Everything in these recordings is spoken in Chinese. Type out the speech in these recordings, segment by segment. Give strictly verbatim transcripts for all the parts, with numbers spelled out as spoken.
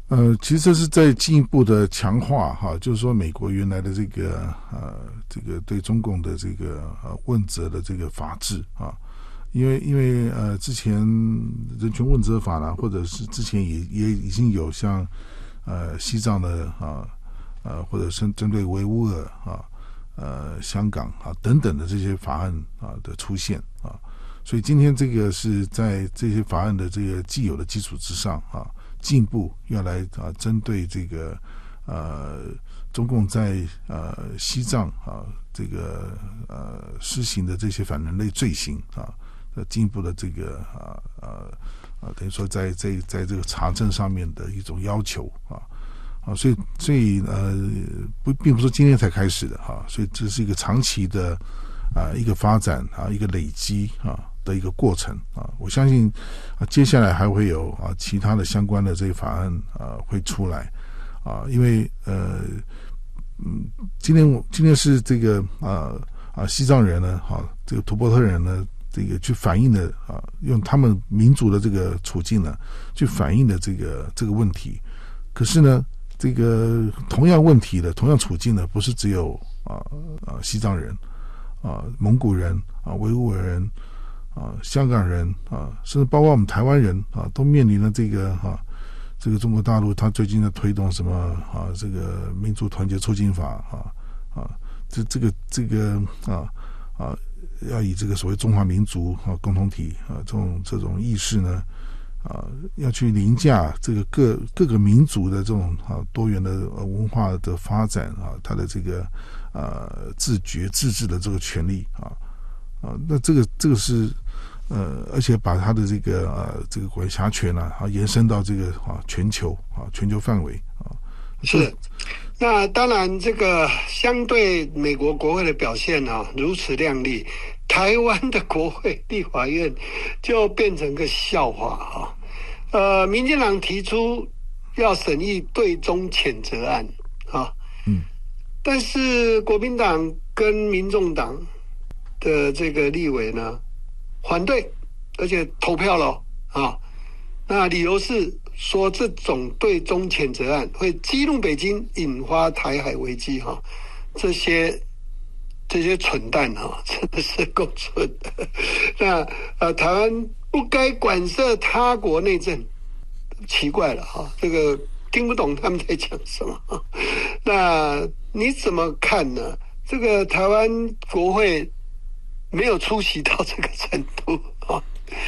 呃，其实这是在进一步的强化哈，就是说美国原来的这个呃这个对中共的这个呃问责的这个法制啊，因为因为呃之前人权问责法呢，或者是之前也也已经有像呃西藏的啊呃或者是针对维吾尔啊呃香港啊等等的这些法案啊的出现啊，所以今天这个是在这些法案的这个既有的基础之上啊。进步要来啊，针对这个呃中共在呃西藏啊这个呃施行的这些反人类罪行啊，呃进一步的这个啊呃啊等于说在在在这个查证上面的一种要求啊啊，所以所以呃不并不是今天才开始的哈、啊，所以这是一个长期的啊一个发展啊一个累积啊。的一个过程啊，我相信啊，接下来还会有啊其他的相关的这个法案啊会出来啊，因为呃嗯，今天我今天是这个啊啊西藏人呢，哈、啊，这个图波特人呢，这个去反映的啊，用他们民族的这个处境呢，去反映的这个这个问题。可是呢，这个同样问题的同样处境呢，不是只有啊啊西藏人啊、蒙古人啊、维吾尔人。啊，香港人啊，甚至包括我们台湾人啊，都面临了这个哈、啊，这个中国大陆他最近在推动什么啊，这个民族团结促进法啊啊，这这个这个啊啊，要以这个所谓中华民族啊共同体啊这种这种意识呢啊，要去凌驾这个各各个民族的这种啊多元的文化的发展啊，它的这个呃自觉自治的这个权利啊。啊，那这个这个是呃，而且把他的这个呃这个管辖权呢啊延伸到这个啊全球啊全球范围啊。 是，那当然这个相对美国国会的表现啊如此亮丽，台湾的国会立法院就变成个笑话啊。呃，民进党提出要审议对中谴责案啊，嗯，但是国民党跟民众党的这个立委呢反对，而且投票了啊。那理由是说这种对中谴责案会激怒北京，引发台海危机哈、啊。这些这些蠢蛋哈、啊，真的是够蠢的。那呃，台湾不该管涉他国内政，奇怪了哈、啊，这个听不懂他们在讲什么。那你怎么看呢？这个台湾国会没有出席到这个程度啊，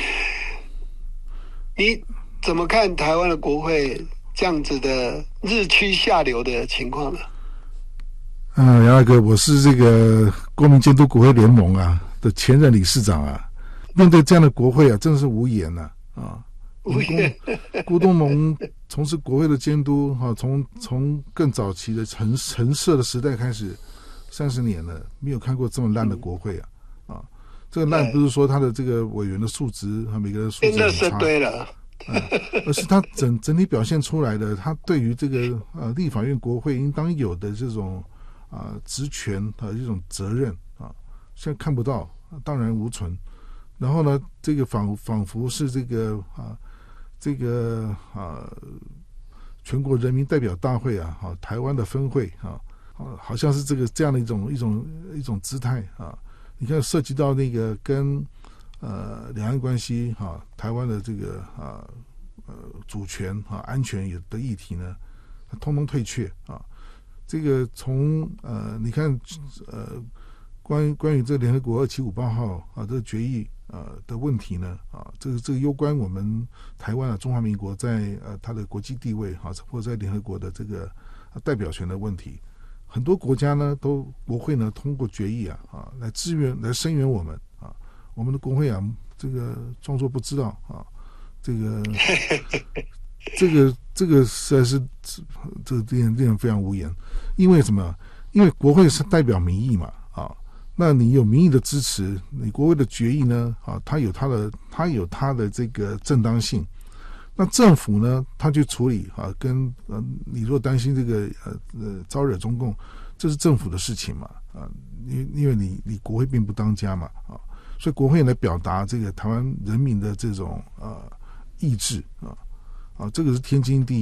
你怎么看台湾的国会这样子的日趋下流的情况呢？ 啊，杨大哥，我是这个国民监督国会联盟啊的前任理事长啊，面对这样的国会啊，真的是无言了 啊, 啊。 无言。 辜东盟从事国会的监督啊，从从更早期的陈陈设的时代开始，三十年了，没有看过这么烂的国会啊。嗯啊，这个烂不是说他的这个委员的素质和每个人素质很差， 真的是对了， 嗯，而是他整整体表现出来的，他对于这个呃立法院国会应当有的这种啊、呃、职权和、呃、这种责任啊，现在看不到，荡然无存。然后呢，这个仿仿佛是这个啊这个啊全国人民代表大会啊，啊台湾的分会啊，啊好像是这个这样的一种一种一种姿态啊。你看，涉及到那个跟呃两岸关系哈、啊，台湾的这个啊呃主权啊安全有的议题呢，通通退却啊。这个从呃你看呃关于关于这联合国二七五八号啊这个决议呃的问题呢啊，这个这个攸关我们台湾啊中华民国在呃它的国际地位哈、啊，或者在联合国的这个、啊、代表权的问题。很多国家呢，都国会呢通过决议啊啊来支援、来声援我们啊。我们的国会啊，这个装作不知道啊，这个这个这个实在是这个令人令人非常无言。因为什么？因为国会是代表民意嘛啊，那你有民意的支持，你国会的决议呢啊，它有它的它有它的这个正当性。那政府呢，他去处理啊，跟呃，你若担心这个呃呃招惹中共，这是政府的事情嘛啊，因因为你你国会并不当家嘛啊，所以国会来表达这个台湾人民的这种呃意志啊啊，这个是天经地义。